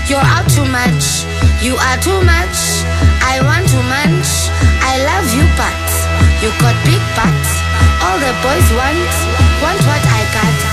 You're out too much. You are too much. I want too much. I love you, but you got big butts. All the boys want